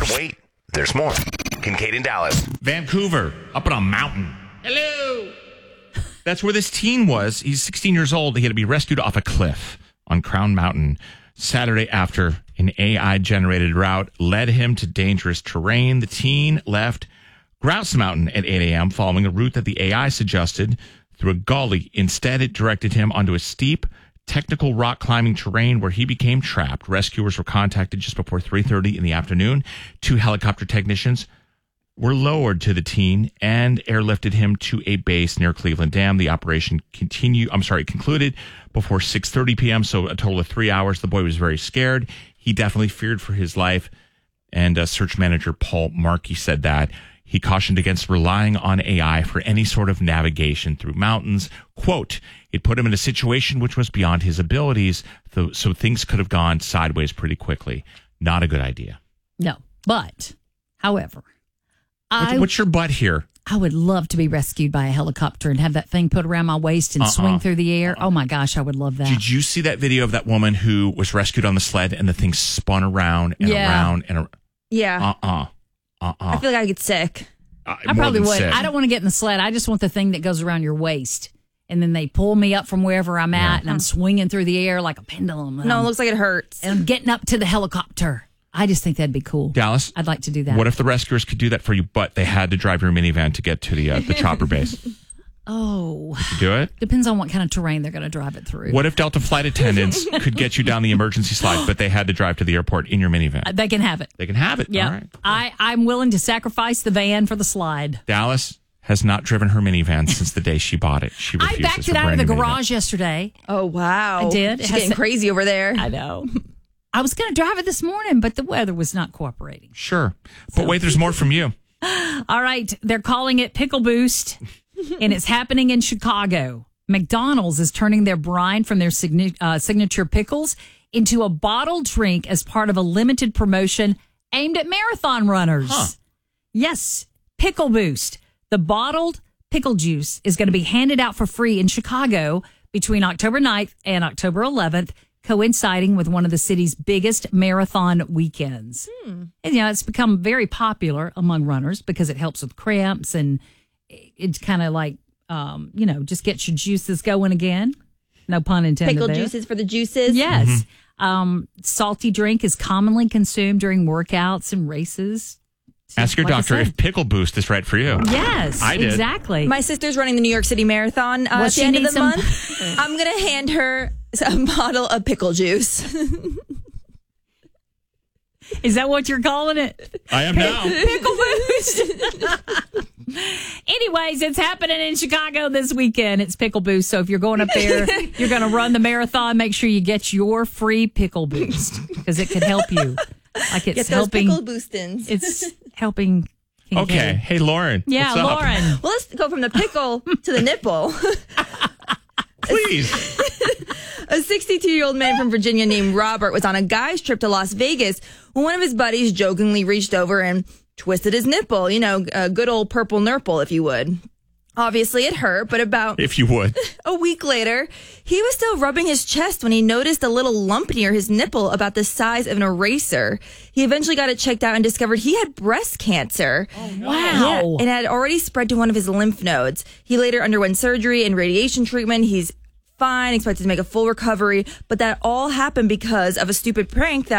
Wait, there's more. Kincaid in Dallas. Vancouver, up on a mountain. Hello. That's where this teen was. He's 16 years old. He had to be rescued off a cliff on Crown Mountain Saturday after an AI-generated route led him to dangerous terrain. The teen left Grouse Mountain at 8 a.m. following a route that the AI suggested through a gully. Instead, it directed him onto a steep, technical rock climbing terrain where he became trapped. Rescuers were contacted just before 3:30 in the afternoon. 2 helicopter technicians were lowered to the teen and airlifted him to a base near Cleveland Dam. The operation concluded before 6:30 p.m., so a total of 3 hours. The boy was very scared. He definitely feared for his life. And search manager Paul Markey said that. He cautioned against relying on AI for any sort of navigation through mountains. Quote, it put him in a situation which was beyond his abilities, so things could have gone sideways pretty quickly. Not a good idea. No, but, however, what's your butt here? I would love to be rescued by a helicopter and have that thing put around my waist and swing through the air. Oh, my gosh, I would love that. Did you see that video of that woman who was rescued on the sled and the thing spun around and around and around? Yeah. I feel like I get sick. I probably would. I don't want to get in the sled. I just want the thing that goes around your waist. And then they pull me up from wherever I'm at, and I'm swinging through the air like a pendulum. No, it looks like it hurts. And I'm getting up to the helicopter. I just think that'd be cool. Dallas? I'd like to do that. What if the rescuers could do that for you, but they had to drive your minivan to get to the chopper base? Oh. Could you do it? Depends on what kind of terrain they're going to drive it through. What if Delta flight attendants could get you down the emergency slide, but they had to drive to the airport in your minivan? They can have it. They can have it. Yeah. All right. I'm willing to sacrifice the van for the slide. Dallas has not driven her minivan since the day she bought it. She refuses. I backed it out of the garage yesterday. Oh, wow. I did. She's getting crazy over there. I know. I was going to drive it this morning, but the weather was not cooperating. Sure. But wait, there's more from you. All right. They're calling it Pickle Boost, and it's happening in Chicago. McDonald's is turning their brine from their signature pickles into a bottled drink as part of a limited promotion aimed at marathon runners. Huh. Yes. Pickle Boost. The bottled pickle juice is going to be handed out for free in Chicago between October 9th and October 11th, coinciding with one of the city's biggest marathon weekends. And, it's become very popular among runners because it helps with cramps and it's kind of like, just gets your juices going again. No pun intended. Pickle there. juices for the juices. Yes. Salty drink is commonly consumed during workouts and races. Ask your Like I doctor said. if Pickle Boost is right for you. Yes, I did. Exactly. My sister's running the New York City Marathon at the end of the month. I'm going to hand her a bottle of pickle juice. Is that what you're calling it? I am now. Pickle Boost. Anyways, it's happening in Chicago this weekend. It's Pickle Boost. So if you're going up there, you're going to run the marathon, make sure you get your free Pickle Boost because it can help you. Like it's Get those helping. pickle boostins. It's helping. Kincaid. Okay. Hey, Lauren. Yeah, what's up? Lauren. Well, let's go from the pickle to the nipple. Please. A 62-year-old man from Virginia named Robert was on a guy's trip to Las Vegas when one of his buddies jokingly reached over and twisted his nipple. A good old purple nurple, if you would. Obviously, it hurt, but about If you would. a week later, he was still rubbing his chest when he noticed a little lump near his nipple about the size of an eraser. He eventually got it checked out and discovered he had breast cancer. Oh, wow. It had already spread to one of his lymph nodes. He later underwent surgery and radiation treatment. He's fine, expected to make a full recovery, but that all happened because of a stupid prank that